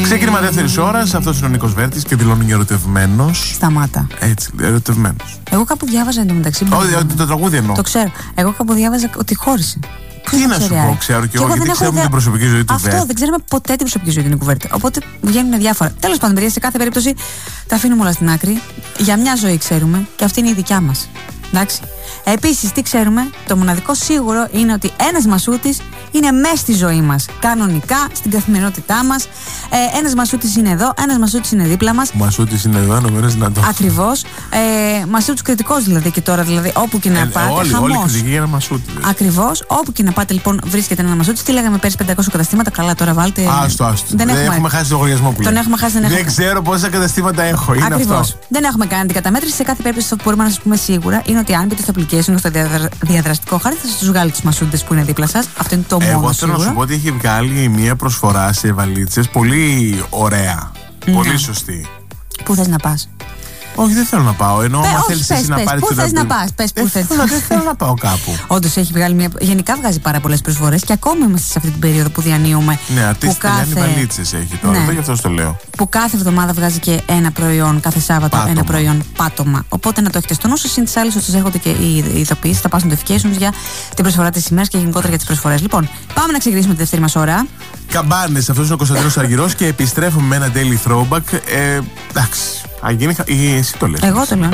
Ξεκίνημα δεύτερης ώρας. Αυτός είναι ο Νίκος Βέρτης και δηλώνει ερωτευμένος. Σταμάτα. Έτσι, ερωτευμένος. Εγώ κάπου διάβαζα εντωμεταξύ. Όχι, το τραγούδι εννοώ. Το ξέρω. Εγώ κάπου διάβαζα ότι χώρισε. Τι να σου πω, ξέρω και εγώ, γιατί ξέρουμε την προσωπική ζωή του Βέρτη. Αυτό, δεν ξέρουμε ποτέ την προσωπική ζωή του Νίκου Βέρτη. Οπότε βγαίνουν διάφορα. Τέλος πάντων, παιδιά, σε κάθε περίπτωση τα αφήνουμε όλα στην άκρη. Για μια ζωή ξέρουμε και αυτή είναι η δικιά μας. Εντάξει. Επίσης, τι ξέρουμε, το μοναδικό σίγουρο είναι ότι ένας Μασούτης είναι μέσα στη ζωή μας. Κανονικά, στην καθημερινότητά μας. Ένας Μασούτης είναι εδώ, ένας Μασούτης είναι δίπλα μας. Μασούτης είναι εδώ, νομίζω να το. Ακριβώς. Μασούτης κριτικός δηλαδή και τώρα, δηλαδή, όπου και να πάτε. Όλοι οι κριτικοί για ένα Μασούτη. Ακριβώς. Όπου και να πάτε, λοιπόν, βρίσκεται ένα Μασούτης. Τι λέγαμε πέρυσι, 500 καταστήματα. Καλά, τώρα βάλτε. Άστο. Δεν έχουμε χάσει τον λογαριασμό που τον έχουμε χάσει, δεν ξέρω πόσα καταστήματα έχω. Ακριβώς. Δεν έχουμε κάνει την καταμέτρηση. Σε κάθε περίπτωση, αυτό που μπορούμε να σας πούμε σίγουρα είναι ότι αν μπείτε στο application, στο διαδραστικό χάρτη, θα σας βγάλει τους Μασούτες που είναι δίπλα σας. Αυτό είναι το μόνο. Εγώ θέλω να σου πω ότι έχει βγάλει μια προσφορά σε βαλίτσες πολύ ωραία. Πολύ σωστή. Πού θες να πας? Όχι, δεν θέλω να πάω. Ενώ άμα θέλεις εσύ να πάρεις. Πού θες να πας? Πες πού θες. Δεν θέλω να πάω κάπου. Όντως έχει βγάλει μια. Γενικά βγάζει πάρα πολλές προσφορές και ακόμα είμαστε σε αυτή την περίοδο που διανύουμε. Ναι, αρτίστη βαλίτσες έχει τώρα. Ναι. Γι' αυτό το λέω. Που κάθε εβδομάδα βγάζει και ένα προϊόν, κάθε Σάββατο ένα προϊόν πάτωμα. Οπότε να το έχετε στο νου σας. Συν τις άλλες, σας έρχονται και οι ειδοποιήσεις, τα pass notifications για την προσφορά της ημέρας και γενικότερα για τις προσφορές. Λοιπόν, πάμε να ξεκινήσουμε τη δεύτερη μας ώρα. Καμπάνες, αυτός είναι ο Κωνσταντίνος Αργυρός και επιστρέφουμε με ένα daily throwback. Εντάξει. Εσύ το λες. Εγώ το λέω.